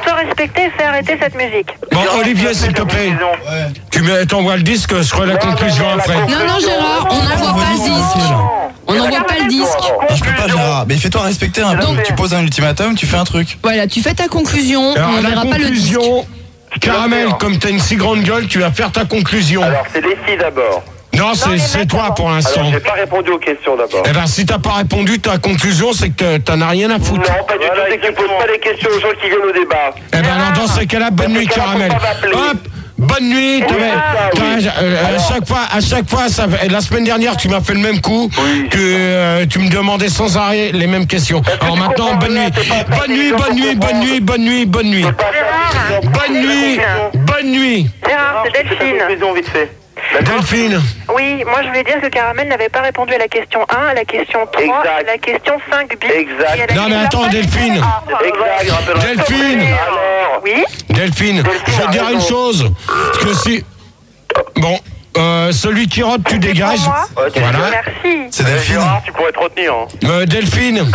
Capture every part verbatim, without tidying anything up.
toi respecter et fais arrêter cette musique. Bon, Olivier, s'il te plaît, ouais. tu mets, t'envoies le disque, je ferai la conclusion après. Non, non, Gérard, on n'envoie pas le disque. On n'envoie pas le disque. Non, je peux pas, Gérard. Mais fais-toi respecter un peu. Tu poses un ultimatum, tu fais un truc. Voilà, tu fais ta conclusion, alors, on ne verra pas le disque. Caramel, comme t'as une si grande gueule, tu vas faire ta conclusion. Alors, c'est les filles d'abord. Non, c'est, c'est toi pour l'instant. Alors, j'ai pas répondu aux questions d'abord. Eh ben, si t'as pas répondu, ta conclusion, c'est que t'en as rien à foutre. Non, pas du voilà, tout, c'est que tu poses pas les questions aux gens qui viennent au débat. Eh ben, alors, dans ces cas-là, bonne nuit, Caramel. Hop! Bonne nuit, oui, ça, oui. euh, à chaque fois, à chaque fois, ça, la semaine dernière, tu m'as fait le même coup, oui. que euh, tu me demandais sans arrêt les mêmes questions. Alors maintenant, bonne nuit, bonne nuit, bonne nuit, bonne nuit, bonne nuit, bonne nuit, bonne nuit, bonne nuit. Gérard, c'est Delphine. Vite fait. Delphine. Oui, moi je voulais dire que Caramel n'avait pas répondu à la question un, à la question trois, exact. À la question cinq bis. Exact. Non mais attends, Delphine. Exact. Delphine. Alors, oui. Delphine, Delphine, je vais te dire une chose. Parce que si... Bon, euh, celui qui rote, tu dégages. Okay. Voilà. Merci. C'est Delphine. Gérard, tu pourrais te retenir. Hein. Euh, Delphine.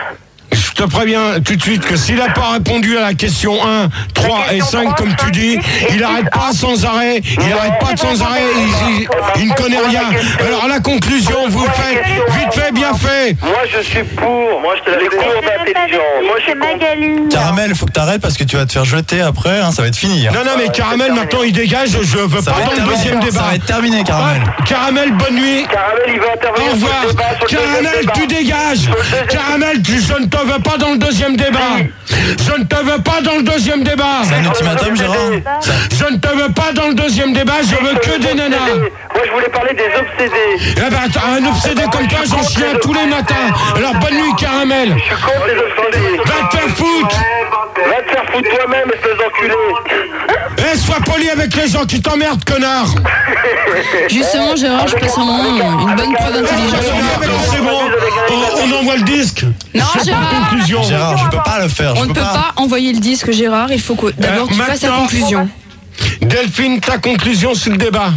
Je te préviens tout de suite que s'il n'a pas répondu à la question un, trois et cinq, comme tu dis, il n'arrête pas sans arrêt, il n'arrête pas sans arrêt, il, il, il ne connaît rien. Alors la conclusion, vous faites vite fait, bien fait. Moi je suis pour, moi je te l'avais cours d'intelligence. Moi je suis Magali. Caramel, faut que t'arrêtes parce que tu vas te faire jeter après, hein, ça va être fini. Hein. Non, non, mais Caramel, maintenant il dégage, je veux ça pas dans le deuxième débat. Ça va être terminé, Caramel. Ah, Caramel, bonne nuit. Caramel, il va intervenir. Au revoir. Caramel, tu dégages. Caramel, tu, je ne te veux pas dans le deuxième débat. Je ne te veux pas dans le deuxième débat. C'est un ultimatum, Gérard. Je ne te veux pas dans le deuxième débat, je veux que des nanas. Moi, je voulais parler des obsédés. Eh ben, un obsédé comme toi, j'en chie un tous les matins. Alors, bonne nuit, Caramel. Je suis contre les obsédés. Va te faire foutre. Va te faire foutre toi-même, espèce d'enculé. Eh, sois poli avec les gens qui t'emmerdent, connard. Justement, Gérard, je passe un moment une bonne preuve d'intelligence. C'est bon, on, on envoie le disque. Non, Gérard. Conclusion. Gérard, je peux pas le faire. On je ne peux peut pas. pas envoyer le disque, Gérard. Il faut que d'abord euh, tu fasses ta conclusion. Delphine, ta conclusion sur le débat.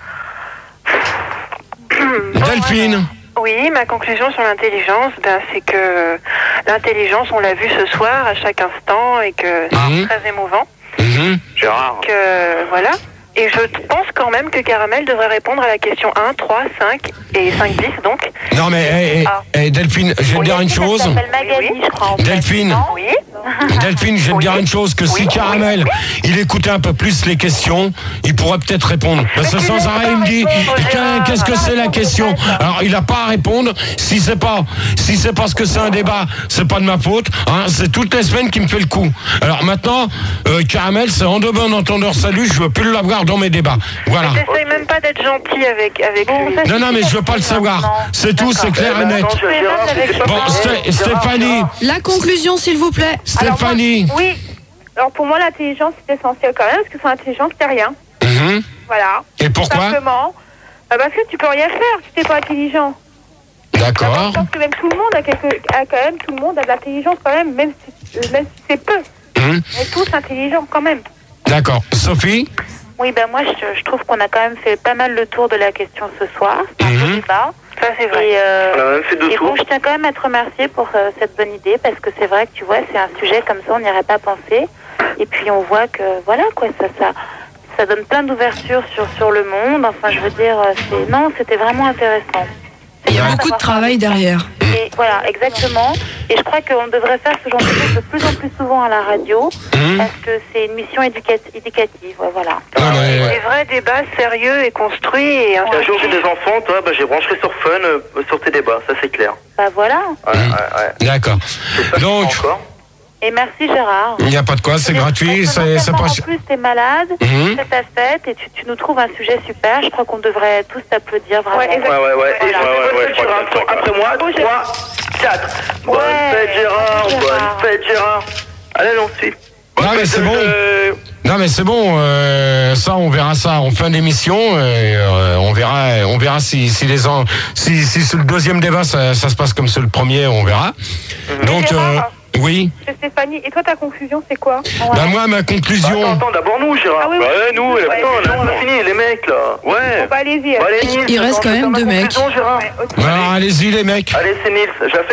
Delphine. Oui, ma conclusion sur l'intelligence, ben, c'est que l'intelligence, on l'a vu ce soir à chaque instant et que c'est mmh. très émouvant. Mmh. Gérard. Que, voilà. Et je pense quand même que Caramel devrait répondre à la question un, trois, cinq et cinq bis donc. Non mais hey, ah. hey, Delphine, je vais te dire une chose. Magali, oui. je crois, Delphine, oui. Delphine, je vais te dire une chose, que si Caramel, il écoutait un peu plus les questions, il pourrait peut-être répondre. Parce que sans arrêt, il me dit, qu'est-ce que c'est la question? Alors, il n'a pas à répondre. Si c'est pas, si c'est parce que c'est un débat, c'est pas de ma faute. Hein, c'est toutes les semaines qu'il me fait le coup. Alors maintenant, euh, Caramel, c'est en de bon entendeur salut, je veux plus l'avoir dans mes débats. Voilà. J'essaye même pas d'être gentil avec, avec lui. Non, non, mais je veux pas le savoir. C'est tout, c'est clair et net. Bon, Sté- Stéphanie. La conclusion, s'il vous plaît. Stéphanie. Alors moi, oui. Alors pour moi, l'intelligence, c'est essentiel quand même, parce que sans intelligence, c'est rien. Mm-hmm. Voilà. Et pourquoi? Simplement. Bah parce que tu peux rien faire si t'es pas intelligent. D'accord. Alors, je pense que même tout le monde a, quelque, a quand même, tout le monde a de l'intelligence quand même, même si, euh, même si c'est peu. Mm-hmm. On est tous intelligents quand même. D'accord. Sophie? Oui, ben moi, je, je trouve qu'on a quand même fait pas mal le tour de la question ce soir. C'est un Mm-hmm. peu débat. Ça, c'est vrai. Et, euh, on a même fait deux et tours. bon, je tiens quand même à te remercier pour euh, cette bonne idée, parce que c'est vrai que tu vois, c'est un sujet comme ça, on n'y aurait pas pensé. Et puis on voit que, voilà, quoi, ça, ça, ça donne plein d'ouverture sur, sur le monde. Enfin, je veux dire, c'est, non, c'était vraiment intéressant. Il y a beaucoup de travail derrière. Et voilà, exactement. Et je crois qu'on devrait faire ce genre de choses de plus en plus souvent à la radio, mmh. parce que c'est une mission éducat- éducative. Voilà. Ah ouais, des ouais. vrais débats sérieux et construits. Et un jour j'ai des enfants, toi, bah, j'ai branché sur Fun euh, sur tes débats, ça c'est clair. Bah voilà. Ouais, mmh. ouais, ouais. D'accord. Donc. Et merci Gérard. Il n'y a pas de quoi, c'est gratuit, c'est, c'est pas... En plus, t'es malade, mmh. c'est ta fête et tu, tu nous trouves un sujet super. Je crois qu'on devrait tous t'applaudir vraiment. Ouais, ouais, ouais. ouais, voilà. et, ouais, ouais, ouais, ouais après moi, oh, trois, quatre. Bonne ouais, fête Gérard, bonne Gérard. fête Gérard. Allez, on suit. Non mais c'est bon. Euh... Non mais c'est bon. Euh, ça, on verra ça en fin d'émission. Et, euh, on verra, on verra si, si les en, si, si sur le deuxième débat ça, ça se passe comme sur le premier, on verra. Mmh. Donc. Euh, Oui. C'est Stéphanie. Et toi, ta conclusion, c'est quoi? Ouais. Bah moi, ma conclusion... Bah, attends, attends, d'abord nous, Gérard. Ah, oui, oui. Ouais, nous, ouais, attends, ouais, on a fini, les mecs, là. Ouais. Bon, bah, allez-y. Bah, allez, il, il reste quand même deux mecs. Gérard. Ouais, okay. Alors, allez-y, les mecs. Allez, c'est Nils. J'ai fait?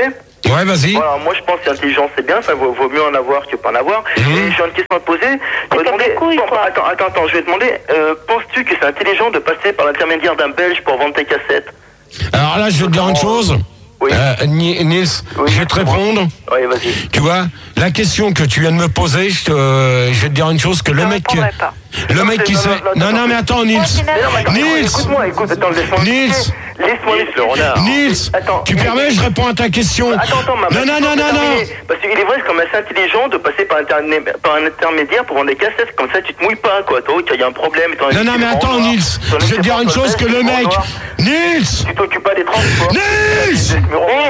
Ouais, vas-y. Voilà, moi je pense que l'intelligence c'est bien, ça vaut, vaut mieux en avoir que pas en avoir. Mmh. Et j'ai une question à te poser. Je vais demander, couilles, bon, attends, attends, attends, je vais te demander, euh, penses-tu que c'est intelligent de passer par l'intermédiaire d'un Belge pour vendre tes cassettes? Alors là, je vais te dire une chose. Oui. Euh, Nils, oui, je vais te répondre. Oui, vas-y. Tu vois, la question que tu viens de me poser, je, te, euh, je vais te dire une chose, que le je mec... Pas. Le non, mec qui non, sait... Non, non, non, mais attends, Nils. Nils. Écoute-moi, écoute, attends, laisse-moi... Nils. Laisse-moi le renard. Nils, attends, tu permets, je réponds à ta question. Attends, attends, maman. Non, non, non, non, non. Parce qu'il est vrai, c'est quand même assez intelligent de passer par, interné... par un intermédiaire pour vendre des cassettes. Comme ça, tu te mouilles pas, quoi. Toi, il y a un problème. Non, non, mais attends, Nils. Je vais te dire une chose, que le mec... Nils. Tu t'occupes pas des transports. Nils.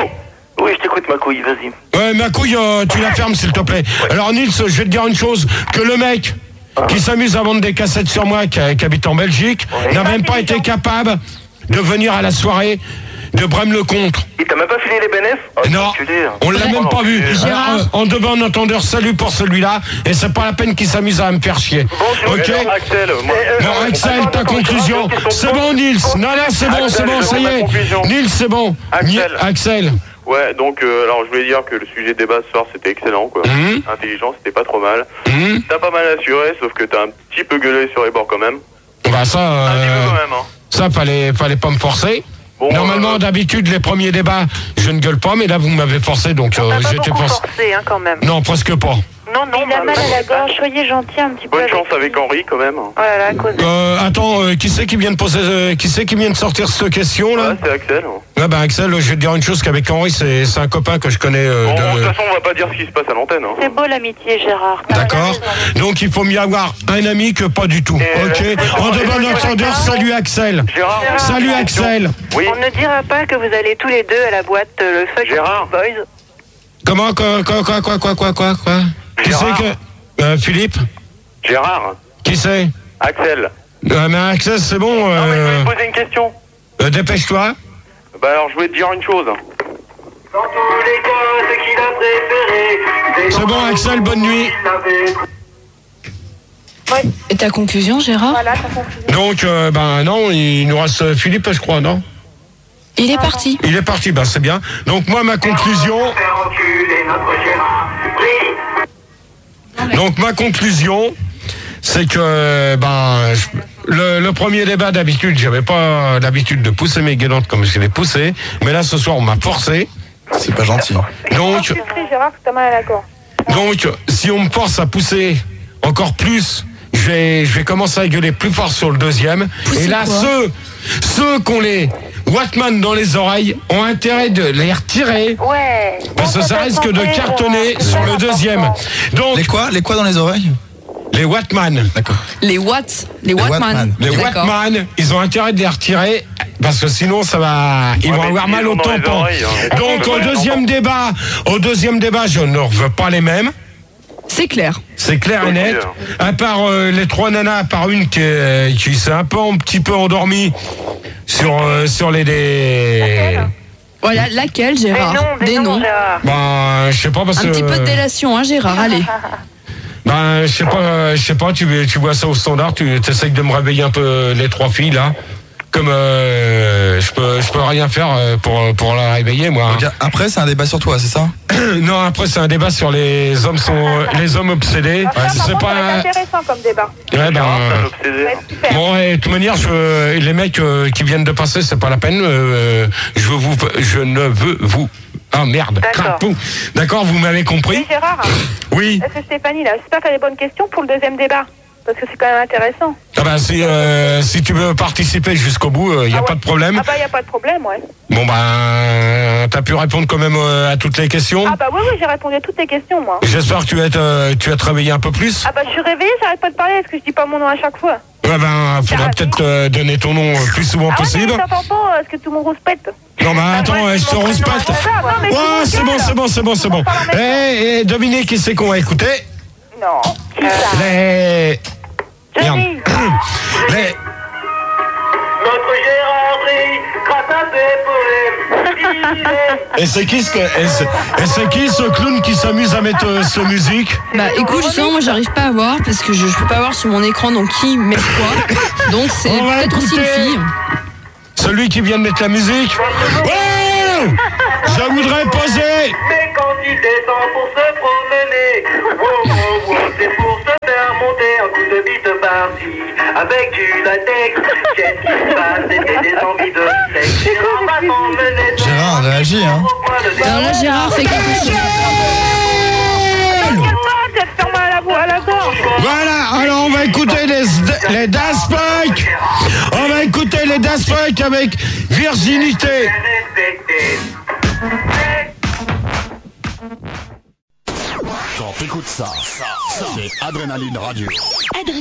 Oui, je t'écoute, ma couille, vas-y. Ouais, ma couille, euh, tu la fermes, s'il te plaît. Ouais. Alors, Nils, je vais te dire une chose, que le mec ah. qui s'amuse à vendre des cassettes sur moi, qui, qui habite en Belgique, ouais. n'a même pas été capable de venir à la soirée de Braine-le-Comte. Il t'a même pas filé les bénéfices? Oh, non, on l'a même pas vu. Alors, en deux bonnes entendeurs, salut pour celui-là, et c'est pas la peine qu'il s'amuse à me faire chier. Bon, ok. Alors, Axel, moi... Bon, Axel, ta conclusion. C'est bon, Nils. Non, non, c'est bon, c'est bon, ça y est. Nils, c'est bon. Axel. Axel. Ouais, donc, euh, alors je voulais dire que le sujet de débat ce soir c'était excellent, quoi. Mmh. Intelligent, c'était pas trop mal. Mmh. T'as pas mal assuré, sauf que t'as un petit peu gueulé sur les bords quand même. Bah, ça. Euh, un petit peu quand même, hein. Ça, fallait, fallait pas me forcer. Bon, Normalement, euh... d'habitude, les premiers débats, je ne gueule pas, mais là, vous m'avez forcé, donc euh, j'étais forcé. forcé, hein, quand même. Non, presque pas. Non, non, il a mal à la gorge, soyez gentil un petit peu. Bonne chance avec Henri, quand même. Voilà, à cause de... euh, attends, euh, qui c'est qui vient de poser, euh, qui c'est qui vient de sortir cette question là? Ouais, c'est Axel. Ouais, bah Axel, je vais te dire une chose, qu'avec Henri, c'est, c'est un copain que je connais. Euh, bon, de... de toute façon, on va pas dire ce qui se passe à l'antenne. Hein. C'est beau l'amitié, Gérard. D'accord. Donc il faut mieux avoir un ami que pas du tout. Et ok. Euh, en devant notre sondeur, salut Axel. Gérard. Salut Axel. Oui. On ne dira pas que vous allez tous les deux à la boîte euh, le Fuck Gérard. Boys. Comment quoi quoi quoi quoi quoi quoi quoi quoi? Qui c'est que euh, Philippe? Gérard. Qui c'est? Axel. Euh, mais Axel, c'est bon. Euh... Non, mais je voulais te poser une question. Euh, dépêche-toi. Bah alors, je voulais te dire une chose. Dans tous les cas, ce qu'il a préféré. C'est bon, Axel, bonne nuit. Ouais. Et ta conclusion, Gérard? Voilà, ta conclusion. Donc, euh, ben non, il nous reste Philippe, je crois, non? Il est parti. Il est parti, ben c'est bien. Donc moi, ma conclusion... Donc ma conclusion, c'est que ben je, le, le premier débat d'habitude, j'avais pas l'habitude de pousser mes guélantes comme je les poussais, mais là ce soir on m'a forcé. C'est pas gentil. Donc, Gérard, c'est mal à l'accord. donc si on me force à pousser encore plus, je vais, je vais commencer à gueuler plus fort sur le deuxième. Pousser et là quoi? ceux ceux qui ont les Wattman dans les oreilles ont intérêt de les retirer. Ouais. Parce que ça risque de cartonner sur le deuxième. Donc Les quoi? Les quoi dans les oreilles? les Wattman. D'accord. Les Watts, les Les Wattman. Wattman. Les D'accord. Wattman, ils ont intérêt de les retirer parce que sinon ça va, ils Ouais, vont mais avoir ils mal ont au dans les tampon. oreilles, hein. Donc au deuxième débat, au deuxième débat, je ne veux pas les mêmes. C'est clair. C'est clair et Ok. net. À part euh, les trois nanas, à part une qui, euh, qui s'est un peu, un petit peu endormie sur euh, sur les des. Voilà, laquelle, Des Gérard? noms, des noms, Gérard. Ben, je sais pas parce Un que. petit peu de délation, hein, Gérard, allez. Ben, je sais pas, je sais pas. Tu tu vois ça au standard, tu essayes de me réveiller un peu les trois filles là. Comme euh, je peux je peux rien faire euh, pour pour la réveiller moi. Donc, après, c'est un débat sur toi, c'est ça? Non, après c'est un débat sur les hommes sont les hommes obsédés. Ah, ça, par C'est contre, pas. ça va être intéressant comme débat. Ouais, ben, Gérard, c'est un euh, obsédé. Ça va être super. bon, et de toute manière, je, les mecs euh, qui viennent de passer, c'est pas la peine. Euh, je veux vous, je ne veux vous. Ah merde. D'accord. Crapou. D'accord, vous m'avez Oui, compris. Gérard, Oui. est-ce que Stéphanie, là, j'espère qu'elle a des bonnes questions pour le deuxième débat? Parce que c'est quand même intéressant. Ah ben, si euh, si tu veux participer jusqu'au bout, il euh, y a Ah ouais. pas de problème. Ah bah, il n'y a pas de problème, ouais. Bon ben, t'as pu répondre quand même euh, à toutes les questions. Ah bah oui, oui, j'ai répondu à toutes tes questions, moi. J'espère que tu vas être, euh, tu vas te réveiller un peu plus. Ah bah, je suis réveillée, j'arrête pas de parler, est-ce que je dis pas mon nom à chaque fois? Ouais ben, faudra Ah, peut-être euh, donner ton nom euh, plus souvent Ah ouais, possible. mais c'est important, est-ce que tout le monde rouspète? Non mais attends, ouais, euh, je c'est te mon prénom, respecte. c'est ça, non, mais Ouais, c'est c'est mon bon, gueule. c'est bon, c'est bon, c'est bon. On parle en même Eh, eh, Dominique, qui c'est qu'on va écouter? Non. Qui ça? Les... Merde. Johnny. Les... Notre Gérard Dry, grâce à ses poèmes, Et c'est qui ce que... Et c'est... et c'est qui ce clown qui s'amuse à mettre euh, ce musique? Bah écoute, justement, moi j'arrive pas à voir parce que je, je peux pas voir sur mon écran donc qui met quoi. Donc c'est On va peut-être aussi une écouter. fille. Celui qui vient de mettre la musique? Ouais! Je voudrais poser. Mais quand il descend pour se promener, wow, wow, wow, c'est pour se faire monter un coup de bite par-ci. Avec du latex, qu'est-ce qui se passe? C'était des envies de sexe. Gérard va s'emmener. Gérard réagit, hein. Alors là, Gérard fait quelque chose. Voilà, alors on va écouter les, les Daft Punk. On va écouter les Daft Punk avec Virginité. Quand t'écoutes ça, c'est Adrénaline Radio.